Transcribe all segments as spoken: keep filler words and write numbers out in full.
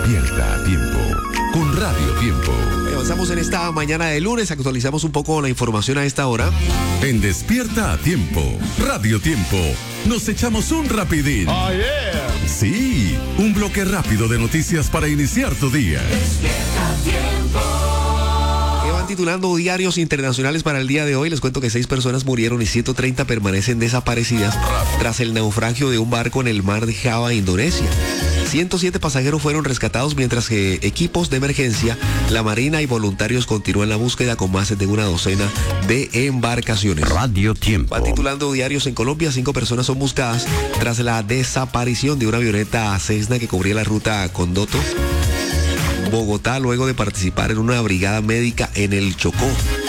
Despierta a tiempo con Radio Tiempo. Avanzamos en esta mañana de lunes, actualizamos un poco la información a esta hora. En Despierta a Tiempo, Radio Tiempo, nos echamos un rapidín. Oh, yeah. Sí, un bloque rápido de noticias para iniciar tu día. Despierta a tiempo. Que van titulando diarios internacionales para el día de hoy. Les cuento que seis personas murieron y ciento treinta permanecen desaparecidas tras el naufragio de un barco en el mar de Java, Indonesia. ciento siete pasajeros fueron rescatados mientras que equipos de emergencia, la Marina y voluntarios continúan la búsqueda con más de una docena de embarcaciones. Radio Tiempo. Va titulando diarios en Colombia, cinco personas son buscadas tras la desaparición de una avioneta Cessna que cubría la ruta Condoto, Bogotá, luego de participar en una brigada médica en el Chocó.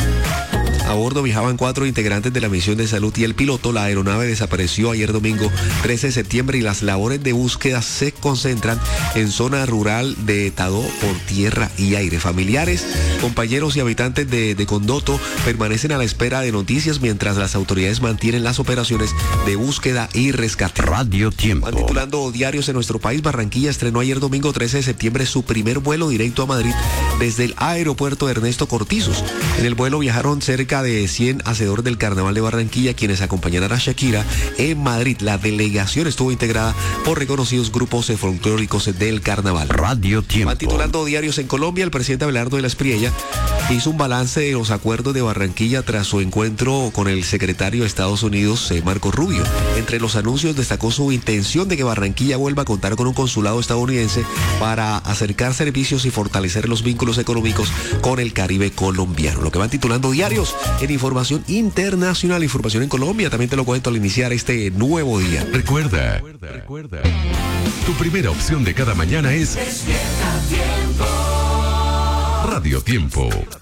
A bordo viajaban cuatro integrantes de la misión de salud y el piloto. La aeronave desapareció ayer domingo trece de septiembre y las labores de búsqueda se concentran en zona rural de Tadó por tierra y aire. Familiares, compañeros y habitantes de, de Condoto permanecen a la espera de noticias mientras las autoridades mantienen las operaciones de búsqueda y rescate. Radio Tiempo. Van titulando diarios en nuestro país. Barranquilla estrenó ayer domingo trece de septiembre su primer vuelo directo a Madrid desde el aeropuerto Ernesto Cortizos. En el vuelo viajaron cerca de cien hacedores del Carnaval de Barranquilla, quienes acompañarán a Shakira en Madrid. La delegación estuvo integrada por reconocidos grupos folclóricos del Carnaval. Radio Tiempo. Van titulando diarios en Colombia. El presidente Abelardo de la Espriella hizo un balance de los acuerdos de Barranquilla tras su encuentro con el secretario de Estados Unidos, eh, Marco Rubio. Entre los anuncios destacó su intención de que Barranquilla vuelva a contar con un consulado estadounidense para acercar servicios y fortalecer los vínculos económicos con el Caribe colombiano. Lo que van titulando diarios en información internacional, información en Colombia, también te lo cuento al iniciar este nuevo día. Recuerda, recuerda, recuerda. Tu primera opción de cada mañana es Despierta a tiempo. Radio Tiempo.